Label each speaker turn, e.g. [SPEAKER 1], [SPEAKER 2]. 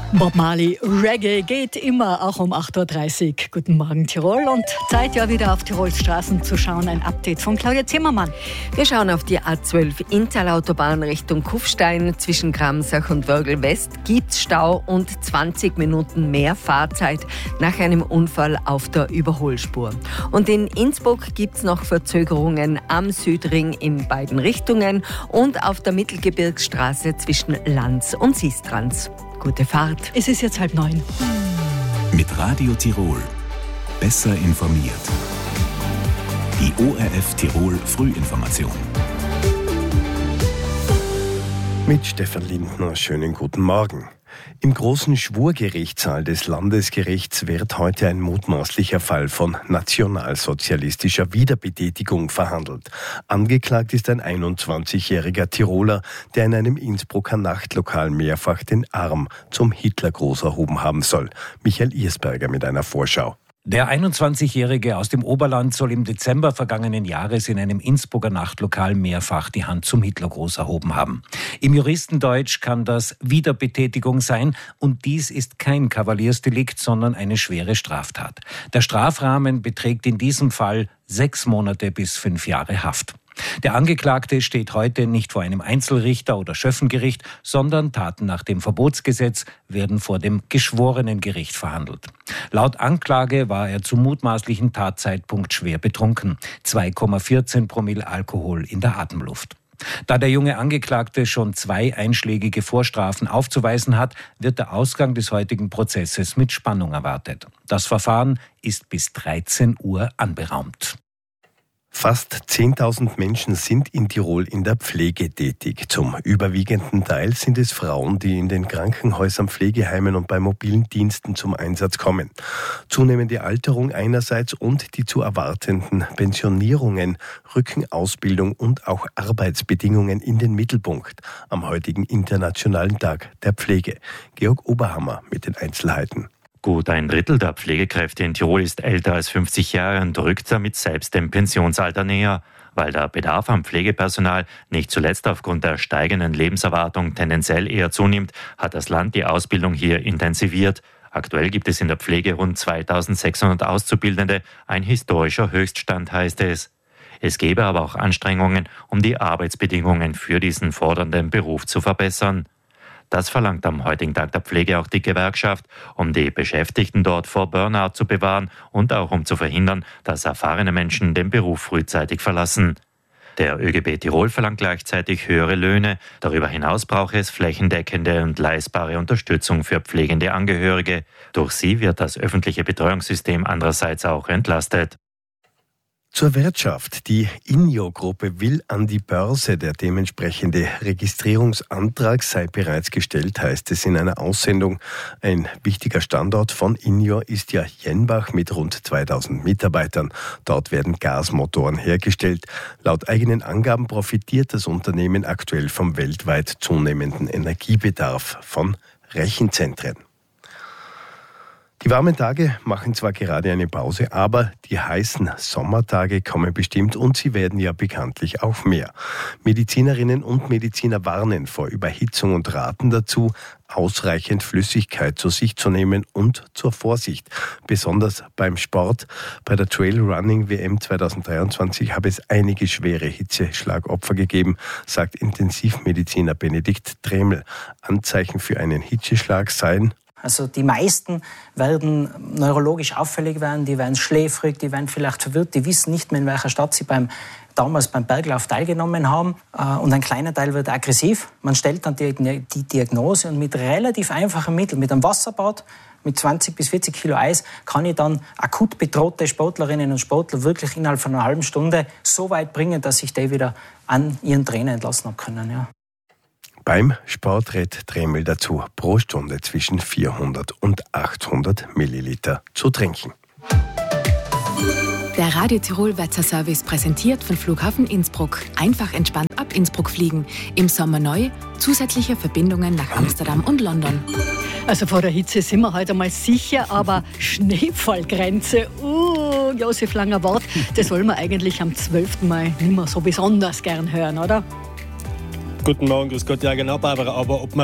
[SPEAKER 1] Bob Marley, Reggae geht immer, auch um 8.30 Uhr. Guten Morgen Tirol und Zeit ja wieder auf Tirols Straßen zu schauen. Ein Update von Claudia Zimmermann.
[SPEAKER 2] Wir schauen auf die A12 Inntal-Autobahn Richtung Kufstein. Zwischen Gramsach und Wörgl West gibt's Stau und 20 Minuten mehr Fahrzeit nach einem Unfall auf der Überholspur. Und in Innsbruck gibt's noch Verzögerungen am Südring in beiden Richtungen und auf der Mittelgebirgsstraße zwischen Lanz und Sistrans. Gute Fahrt.
[SPEAKER 1] Es ist jetzt 8:30.
[SPEAKER 3] Mit Radio Tirol. Besser informiert. Die ORF Tirol Frühinformation.
[SPEAKER 4] Mit Stefan Lindner, schönen guten Morgen. Im großen Schwurgerichtssaal des Landesgerichts wird heute ein mutmaßlicher Fall von nationalsozialistischer Wiederbetätigung verhandelt. Angeklagt ist ein 21-jähriger Tiroler, der in einem Innsbrucker Nachtlokal mehrfach den Arm zum Hitlergruß erhoben haben soll. Michael Irsberger mit einer Vorschau.
[SPEAKER 5] Der 21-Jährige aus dem Oberland soll im Dezember vergangenen Jahres in einem Innsbrucker Nachtlokal mehrfach die Hand zum Hitlergruß erhoben haben. Im Juristendeutsch kann das Wiederbetätigung sein und dies ist kein Kavaliersdelikt, sondern eine schwere Straftat. Der Strafrahmen beträgt in diesem Fall 6 Monate bis 5 Jahre Haft. Der Angeklagte steht heute nicht vor einem Einzelrichter oder Schöffengericht, sondern Taten nach dem Verbotsgesetz werden vor dem Geschworenengericht verhandelt. Laut Anklage war er zum mutmaßlichen Tatzeitpunkt schwer betrunken. 2,14 Promille Alkohol in der Atemluft. Da der junge Angeklagte schon 2 einschlägige Vorstrafen aufzuweisen hat, wird der Ausgang des heutigen Prozesses mit Spannung erwartet. Das Verfahren ist bis 13 Uhr anberaumt.
[SPEAKER 4] Fast 10.000 Menschen sind in Tirol in der Pflege tätig. Zum überwiegenden Teil sind es Frauen, die in den Krankenhäusern, Pflegeheimen und bei mobilen Diensten zum Einsatz kommen. Zunehmende Alterung einerseits und die zu erwartenden Pensionierungen rücken Ausbildung und auch Arbeitsbedingungen in den Mittelpunkt am heutigen Internationalen Tag der Pflege. Georg Oberhammer mit den Einzelheiten.
[SPEAKER 6] Gut 1/3 der Pflegekräfte in Tirol ist älter als 50 Jahre und rückt damit selbst dem Pensionsalter näher. Weil der Bedarf an Pflegepersonal nicht zuletzt aufgrund der steigenden Lebenserwartung tendenziell eher zunimmt, hat das Land die Ausbildung hier intensiviert. Aktuell gibt es in der Pflege rund 2600 Auszubildende, ein historischer Höchststand heißt es. Es gäbe aber auch Anstrengungen, um die Arbeitsbedingungen für diesen fordernden Beruf zu verbessern. Das verlangt am heutigen Tag der Pflege auch die Gewerkschaft, um die Beschäftigten dort vor Burnout zu bewahren und auch um zu verhindern, dass erfahrene Menschen den Beruf frühzeitig verlassen. Der ÖGB Tirol verlangt gleichzeitig höhere Löhne. Darüber hinaus braucht es flächendeckende und leistbare Unterstützung für pflegende Angehörige. Durch sie wird das öffentliche Betreuungssystem andererseits auch entlastet.
[SPEAKER 4] Zur Wirtschaft. Die INJO-Gruppe will an die Börse. Der dementsprechende Registrierungsantrag sei bereits gestellt, heißt es in einer Aussendung. Ein wichtiger Standort von INJO ist ja Jenbach mit rund 2000 Mitarbeitern. Dort werden Gasmotoren hergestellt. Laut eigenen Angaben profitiert das Unternehmen aktuell vom weltweit zunehmenden Energiebedarf von Rechenzentren. Die warmen Tage machen zwar gerade eine Pause, aber die heißen Sommertage kommen bestimmt und sie werden ja bekanntlich auch mehr. Medizinerinnen und Mediziner warnen vor Überhitzung und raten dazu, ausreichend Flüssigkeit zu sich zu nehmen und zur Vorsicht. Besonders beim Sport. Bei der Trailrunning WM 2023 habe es einige schwere Hitzeschlagopfer gegeben, sagt Intensivmediziner Benedikt Tremel. Anzeichen für einen Hitzeschlag seien:
[SPEAKER 7] Also die meisten werden neurologisch auffällig werden, die werden schläfrig, die werden vielleicht verwirrt, die wissen nicht mehr, in welcher Stadt sie damals beim Berglauf teilgenommen haben. Und ein kleiner Teil wird aggressiv. Man stellt dann die Diagnose und mit relativ einfachen Mitteln, mit einem Wasserbad, mit 20 bis 40 Kilo Eis, kann ich dann akut bedrohte Sportlerinnen und Sportler wirklich innerhalb von einer halben Stunde so weit bringen, dass sich die wieder an ihren Trainer entlassen können. Ja.
[SPEAKER 4] Beim Sport rät Tremel dazu, pro Stunde zwischen 400 und 800 Milliliter zu trinken.
[SPEAKER 8] Der Radio Tirol Wetterservice präsentiert von Flughafen Innsbruck. Einfach entspannt ab Innsbruck fliegen. Im Sommer neu, zusätzliche Verbindungen nach Amsterdam und London.
[SPEAKER 1] Also vor der Hitze sind wir heute mal sicher, aber Schneefallgrenze, Josef Langer Wort, das wollen wir eigentlich am 12. Mai nicht mehr so besonders gern hören, oder?
[SPEAKER 9] Guten Morgen, grüß Gott, ja genau, Barbara, aber ob man